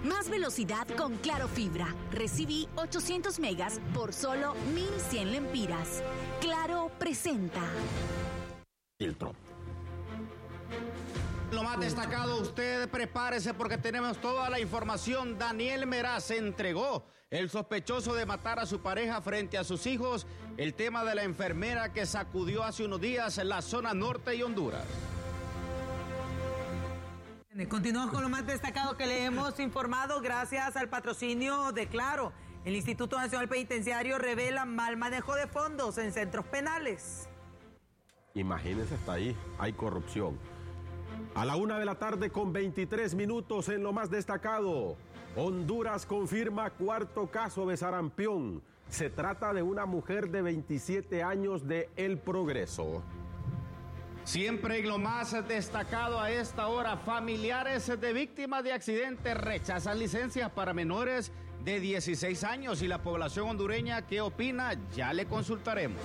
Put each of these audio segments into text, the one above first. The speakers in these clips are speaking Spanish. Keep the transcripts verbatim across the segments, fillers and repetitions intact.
Más velocidad con Claro Fibra. Recibí ochocientos megas por solo mil cien lempiras. Claro presenta. Filtro. Lo más destacado, usted prepárese porque tenemos toda la información. Daniel Meraz se entregó, el sospechoso de matar a su pareja frente a sus hijos, el tema de la enfermera que sacudió hace unos días en la zona norte y Honduras. Continuamos con lo más destacado que le hemos informado gracias al patrocinio de Claro. El Instituto Nacional Penitenciario revela mal manejo de fondos en centros penales. Imagínense, hasta ahí hay corrupción. A la una de la tarde con veintitrés minutos en lo más destacado. Honduras confirma cuarto caso de sarampión. Se trata de una mujer de veintisiete años de El Progreso. Siempre en lo más destacado a esta hora, familiares de víctimas de accidentes rechazan licencias para menores de dieciséis años. Y la población hondureña, ¿qué opina? Ya le consultaremos.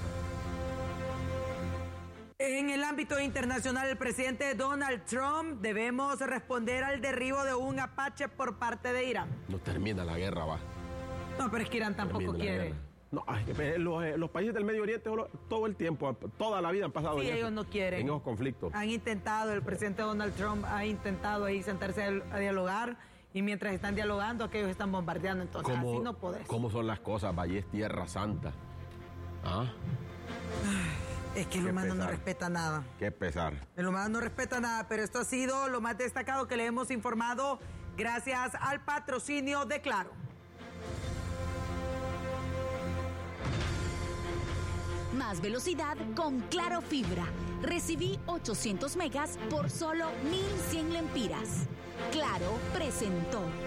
En el ámbito internacional, el presidente Donald Trump, debemos responder al derribo de un Apache por parte de Irán. No termina la guerra, va. No, pero es que Irán tampoco Termina quiere. No, los, los países del Medio Oriente todo el tiempo, toda la vida han pasado Sí, en, ellos eso, no quieren. en esos conflictos. Han intentado, el presidente Donald Trump ha intentado ahí sentarse a, a dialogar, y mientras están dialogando, aquellos están bombardeando, entonces ¿Cómo, así no podés. ¿Cómo son las cosas? Valle es tierra santa. ¿Ah? Es que el Qué humano pesar. no respeta nada. Qué pesar. El humano no respeta nada, pero esto ha sido lo más destacado que le hemos informado gracias al patrocinio de Claro. Más velocidad con Claro Fibra. Recibí ochocientos megas por solo mil cien lempiras. Claro presentó.